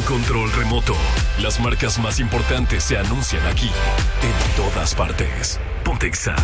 control remoto. Las marcas más importantes se anuncian aquí. En todas partes. Ponte Exa.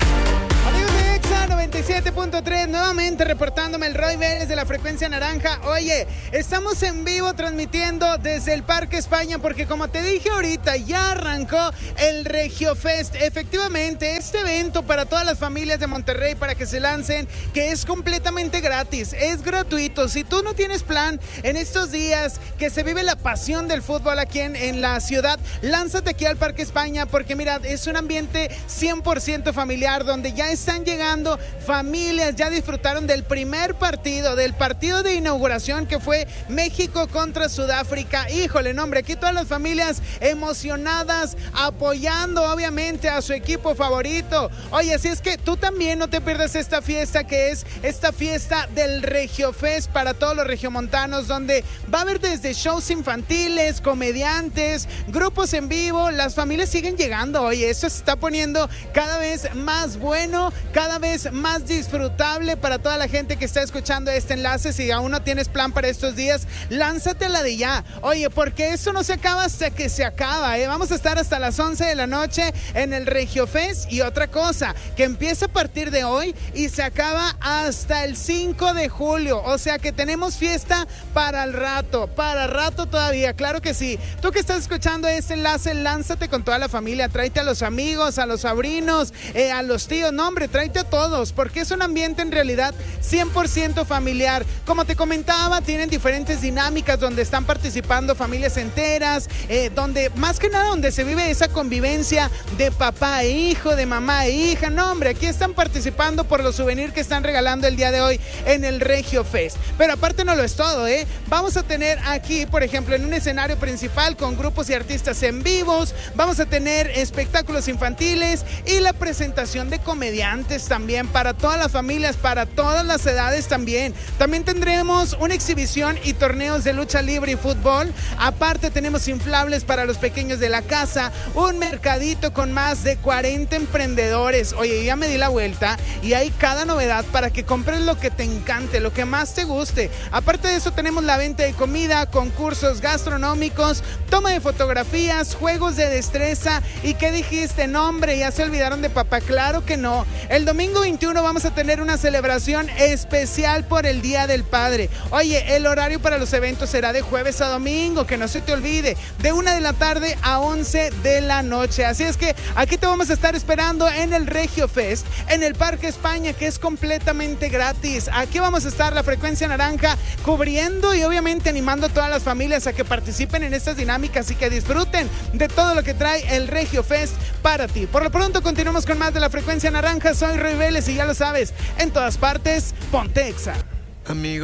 Amigos de Exa 97.3, nuevamente reportándome el Roy Vélez de la frecuencia naranja. Oye, estamos en vivo transmitiendo desde el Parque España porque, como te dije ahorita, ya arrancó el Regio Fest. Efectivamente, este evento para todas las familias de Monterrey para que se lancen, que es completamente gratis, es gratuito. Si tú no tienes plan en estos días que se vive la pasión del fútbol aquí en la ciudad, lánzate aquí al Parque España porque mira, es un ambiente 100% familiar donde ya están llegando familias, ya disfrutaron del primer partido, del partido de inauguración que fue México contra Sudáfrica. Híjole, no, hombre, aquí todas las familias emocionadas, apoyando obviamente a su equipo favorito. Oye, así es que tú también no te pierdas esta fiesta, que es esta fiesta del Regio Fest para todos los regiomontanos, donde va a haber desde shows infantiles, comediantes, grupos en vivo. Las familias siguen llegando. Oye, eso se está poniendo cada vez más bueno, cada vez más disfrutable para toda la gente que está escuchando este enlace. Si aún no tienes plan para estos días, lánzate a la de ya. Oye, porque eso no se acaba hasta que se acaba, ¿eh? Vamos a estar hasta las 11 de la noche en el Regio Fest. Y otra cosa, que empieza a partir de hoy y se acaba hasta el 5 de julio. O sea que tenemos fiesta para rato todavía, claro que sí. Tú que estás escuchando este enlace, lánzate con toda la familia, tráete a los amigos, a los sobrinos, a los tíos, no hombre, tráete a todos, porque es un ambiente en realidad 100% familiar. Como te comentaba, tienen diferentes dinámicas donde están participando familias enteras, donde más que nada donde se vive esa convivencia de papá e hijo, de mamá e hija. No hombre, aquí están participando por los souvenirs que están regalando el día de hoy en el Regio Fest. Pero aparte no lo es todo, vamos a tener aquí, por ejemplo, en un escenario principal con grupos y artistas en vivos, vamos a tener espectáculos infantiles y la presentación de comediantes también para todas las familias, para todas las edades también. También tendremos una exhibición y torneos de lucha libre y fútbol. Aparte tenemos inflables para los pequeños de la casa, un mercadito con más de 40 emprendedores. Oye, ya me di la vuelta y hay cada novedad para que compres lo que te encante, lo que más te guste. Aparte de eso tenemos la venta de comida, concursos gastronómicos, toma de fotografías, juegos de destreza. ¿Y qué dijiste? No hombre, ya se olvidaron de papá. Claro que no. El domingo 21 vamos a tener una celebración especial por el Día del Padre. Oye, el horario para los eventos será de jueves a domingo, que no se te olvide, de 1 de la tarde a 11 de la noche. Así es que aquí te vamos a estar esperando en el Regio Fest, en el Parque España, que es completamente gratis. Aquí vamos a estar la frecuencia naranja cubriendo y obviamente animando a todas las familias a que participen en estas dinámicas y que disfruten de todo lo que trae el Regio Fest para ti. Por lo pronto continuamos con más de la frecuencia naranja. Soy Roy Vélez y ya lo sabes, en todas partes, ponte Exa. Amigo.